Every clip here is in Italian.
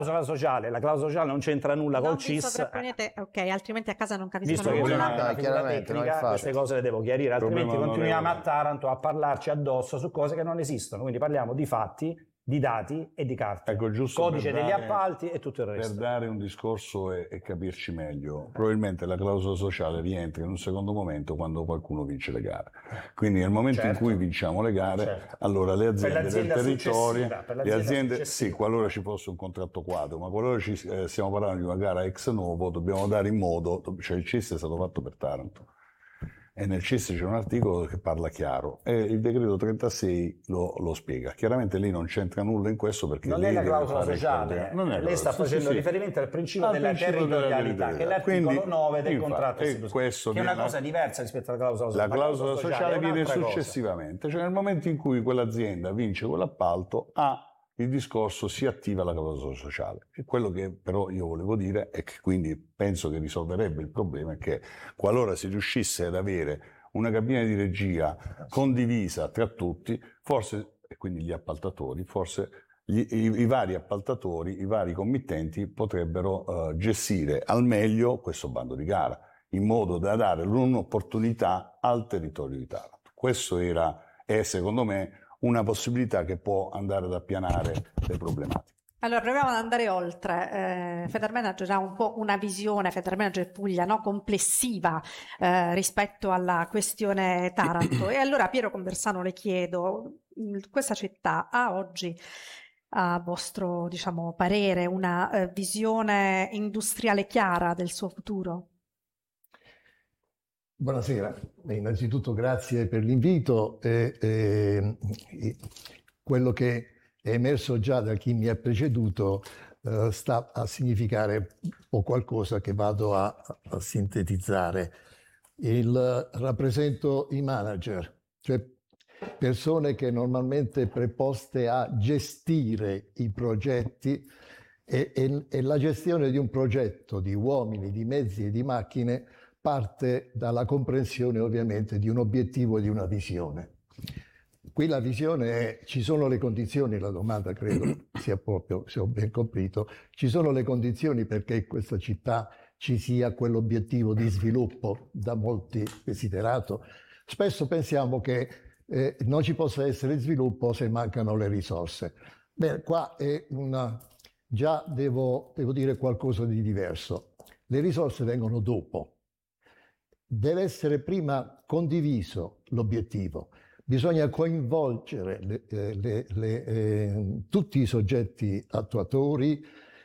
la clausola sociale non c'entra nulla col CIS. Ok, altrimenti a casa non capiscono nulla. nulla. Visto che chiaramente queste cose le devo chiarire, altrimenti continuiamo a Taranto a parlarci addosso su cose che non esistono. Quindi parliamo di fatti, di dati e di carte. Ecco, giusto codice degli appalti e tutto il resto. Per dare un discorso e capirci meglio, probabilmente la clausola sociale rientra in un secondo momento quando qualcuno vince le gare. Quindi nel momento in cui vinciamo le gare, allora le aziende del territorio, le aziende, sì, qualora ci fosse un contratto quadro, ma qualora stiamo parlando di una gara ex novo, dobbiamo dare in modo, cioè il CIS è stato fatto per Taranto. E nel CIS c'è un articolo che parla chiaro e il decreto 36 lo spiega. Chiaramente lì non c'entra nulla in questo perché non è la clausola sociale, lei sta facendo riferimento al principio della territorialità, che è l'articolo 9 del contratto istituzionale, che è una cosa diversa rispetto alla clausola sociale. La clausola sociale viene successivamente, cioè nel momento in cui quell'azienda vince quell'appalto il discorso si attiva la clausola sociale. E quello che però io volevo dire è che quindi penso che risolverebbe il problema è che qualora si riuscisse ad avere una cabina di regia condivisa tra tutti, forse, e quindi gli appaltatori, forse i vari appaltatori, i vari committenti potrebbero gestire al meglio questo bando di gara, in modo da dare un'opportunità al territorio di Taranto. Questo è secondo me una possibilità che può andare ad appianare le problematiche. Allora proviamo ad andare oltre. Federmanager ha un po' una visione, Federmanager Puglia, no? Complessiva rispetto alla questione Taranto. E allora Piero Conversano le chiedo, questa città ha oggi, a vostro parere, una visione industriale chiara del suo futuro? Buonasera, innanzitutto grazie per l'invito. Quello che è emerso già da chi mi ha preceduto sta a significare o qualcosa che vado a sintetizzare. Rappresento i manager, cioè persone che normalmente preposte a gestire i progetti e la gestione di un progetto di uomini, di mezzi e di macchine parte dalla comprensione ovviamente di un obiettivo e di una visione. Qui la visione è, ci sono le condizioni, la domanda credo sia proprio, se ho ben capito, ci sono le condizioni perché in questa città ci sia quell'obiettivo di sviluppo da molti desiderato. Spesso pensiamo che non ci possa essere sviluppo se mancano le risorse. Beh, qua è già devo dire qualcosa di diverso. Le risorse vengono dopo. Deve essere prima condiviso l'obiettivo. Bisogna coinvolgere tutti i soggetti attuatori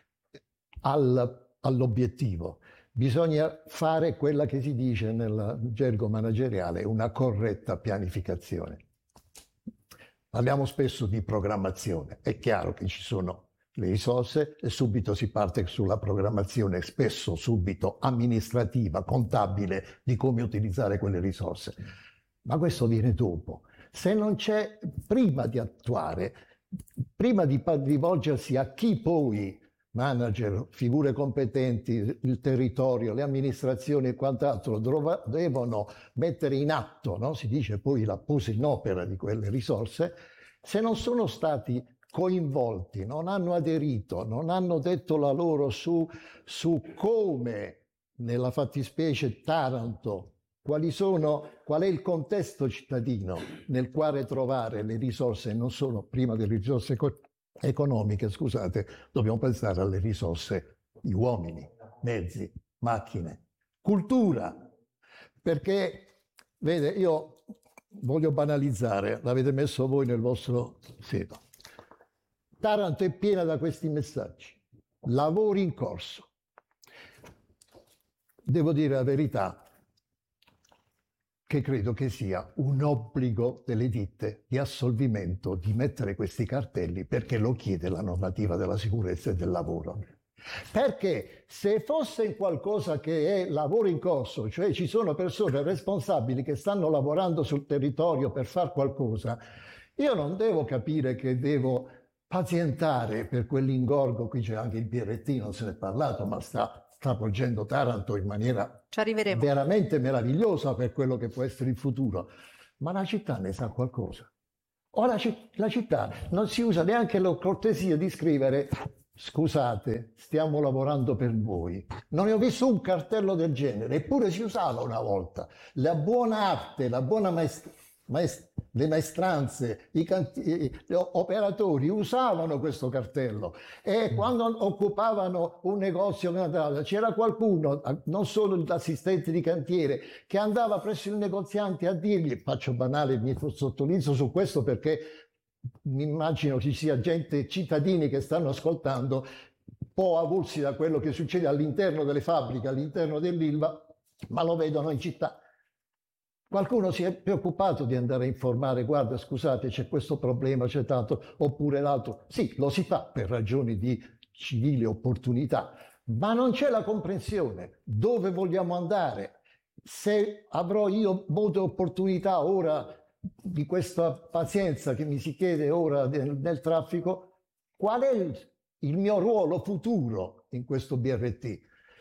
all'obiettivo. Bisogna fare quella che si dice nel gergo manageriale una corretta pianificazione. Parliamo spesso di programmazione. È chiaro che ci sono le risorse e subito si parte sulla programmazione, spesso subito amministrativa, contabile, di come utilizzare quelle risorse. Ma questo viene dopo. Se non c'è, prima di attuare, prima di rivolgersi a chi poi, manager, figure competenti, il territorio, le amministrazioni e quant'altro, devono mettere in atto, no? Si dice poi la posa in opera di quelle risorse, se non sono stati coinvolti, non hanno aderito, non hanno detto la loro su come, nella fattispecie Taranto, qual è il contesto cittadino nel quale trovare le risorse, non solo prima delle risorse economiche, scusate, dobbiamo pensare alle risorse di uomini, mezzi, macchine, cultura, perché, vede, io voglio banalizzare, l'avete messo voi nel vostro sito. Taranto è piena da questi messaggi. Lavori in corso. Devo dire la verità che credo che sia un obbligo delle ditte di assolvimento di mettere questi cartelli perché lo chiede la normativa della sicurezza e del lavoro. Perché se fosse qualcosa che è lavoro in corso, cioè ci sono persone responsabili che stanno lavorando sul territorio per fare qualcosa, io non devo capire che devo pazientare per quell'ingorgo. Qui c'è anche il BRT, non se ne è parlato, ma sta stravolgendo Taranto in maniera veramente meravigliosa per quello che può essere il futuro. Ma la città ne sa qualcosa. Ora la città non si usa neanche la cortesia di scrivere scusate, stiamo lavorando per voi. Non ne ho visto un cartello del genere, eppure si usava una volta. La buona arte, la buona le maestranze, gli operatori usavano questo cartello, e quando occupavano un negozio c'era qualcuno, non solo l'assistente di cantiere, che andava presso il negoziante a dirgli, faccio banale, mi sottolineo su questo perché mi immagino ci sia gente, cittadini che stanno ascoltando, un po' avulsi da quello che succede all'interno delle fabbriche, all'interno dell'Ilva, ma lo vedono in città. Qualcuno si è preoccupato di andare a informare, guarda, scusate, c'è questo problema, c'è tanto, oppure l'altro. Sì, lo si fa per ragioni di civile opportunità, ma non c'è la comprensione. Dove vogliamo andare? Se avrò io molte opportunità ora di questa pazienza che mi si chiede ora nel traffico, qual è il mio ruolo futuro in questo BRT?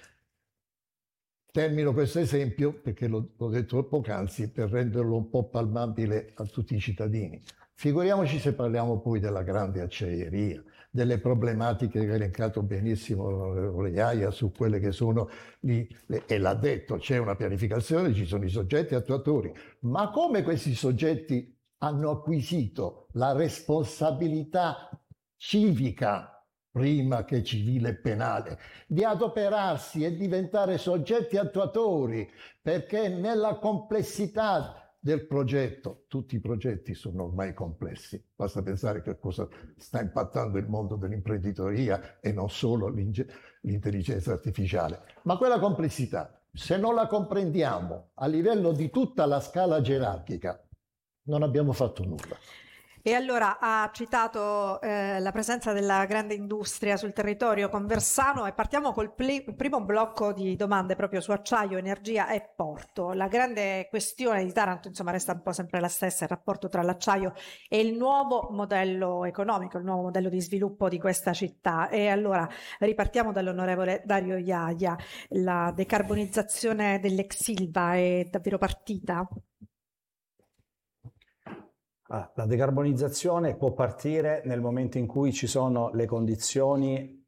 Termino questo esempio perché l'ho detto poc'anzi, per renderlo un po' palpabile a tutti i cittadini. Figuriamoci se parliamo poi della grande acciaieria, delle problematiche che ha elencato benissimo l'onorevole Iaia su quelle che sono lì, e l'ha detto, c'è una pianificazione, ci sono i soggetti attuatori, ma come questi soggetti hanno acquisito la responsabilità civica, prima che civile e penale, di adoperarsi e diventare soggetti attuatori, perché nella complessità del progetto, tutti i progetti sono ormai complessi, basta pensare che cosa sta impattando il mondo dell'imprenditoria e non solo l'intelligenza artificiale, ma quella complessità, se non la comprendiamo a livello di tutta la scala gerarchica, non abbiamo fatto nulla. E allora ha citato la presenza della grande industria sul territorio conversano, e partiamo col primo blocco di domande proprio su acciaio, energia e porto. La grande questione di Taranto, insomma, resta un po' sempre la stessa, il rapporto tra l'acciaio e il nuovo modello economico, il nuovo modello di sviluppo di questa città. E allora ripartiamo dall'onorevole Dario Iaia. La decarbonizzazione dell'ex Ilva è davvero partita? La decarbonizzazione può partire nel momento in cui ci sono le condizioni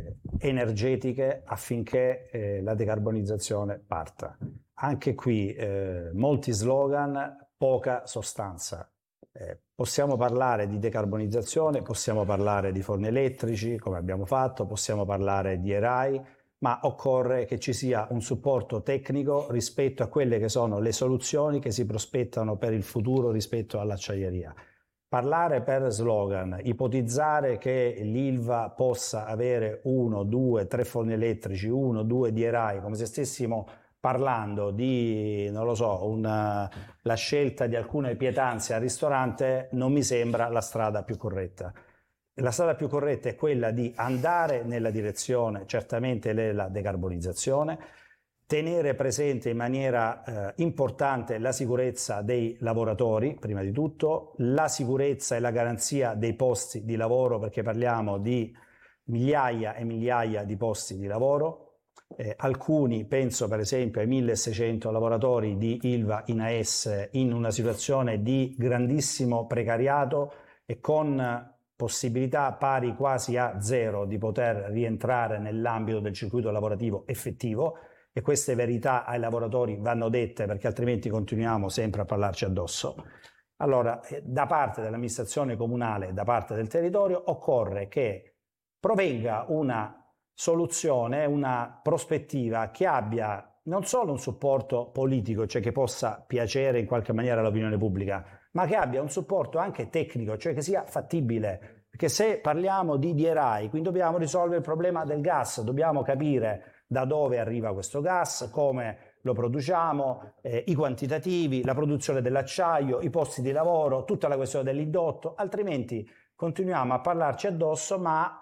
energetiche affinché la decarbonizzazione parta. Anche qui molti slogan, poca sostanza. Possiamo parlare di decarbonizzazione, possiamo parlare di forni elettrici, come abbiamo fatto, possiamo parlare di ERAI, ma occorre che ci sia un supporto tecnico rispetto a quelle che sono le soluzioni che si prospettano per il futuro rispetto all'acciaieria. Parlare per slogan, ipotizzare che l'Ilva possa avere 1, 2, 3 forni elettrici, 1, 2 di ERAI, come se stessimo parlando di, non lo so, la scelta di alcune pietanze al ristorante, non mi sembra la strada più corretta. La strada più corretta è quella di andare nella direzione certamente della decarbonizzazione, tenere presente in maniera importante la sicurezza dei lavoratori, prima di tutto, la sicurezza e la garanzia dei posti di lavoro, perché parliamo di migliaia e migliaia di posti di lavoro. Alcuni, penso per esempio ai 1600 lavoratori di Ilva in AES, in una situazione di grandissimo precariato e con possibilità pari quasi a zero di poter rientrare nell'ambito del circuito lavorativo effettivo, e queste verità ai lavoratori vanno dette, perché altrimenti continuiamo sempre a parlarci addosso. Allora, da parte dell'amministrazione comunale, da parte del territorio, occorre che provenga una soluzione, una prospettiva che abbia non solo un supporto politico, cioè che possa piacere in qualche maniera all'opinione pubblica, ma che abbia un supporto anche tecnico, cioè che sia fattibile. Perché se parliamo di ERAI, quindi dobbiamo risolvere il problema del gas, dobbiamo capire da dove arriva questo gas, come lo produciamo, i quantitativi, la produzione dell'acciaio, i posti di lavoro, tutta la questione dell'indotto, altrimenti continuiamo a parlarci addosso, ma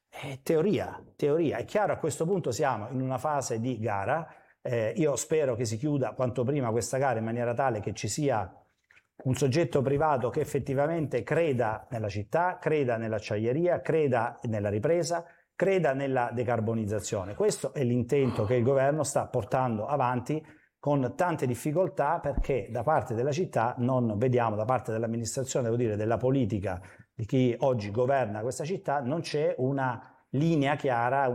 teoria. È chiaro, a questo punto siamo in una fase di gara. Io spero che si chiuda quanto prima questa gara in maniera tale che ci sia un soggetto privato che effettivamente creda nella città, creda nell'acciaieria, creda nella ripresa, creda nella decarbonizzazione. Questo è l'intento che il governo sta portando avanti con tante difficoltà, perché da parte della città non vediamo, da parte dell'amministrazione, devo dire, della politica, di chi oggi governa questa città, non c'è una linea chiara,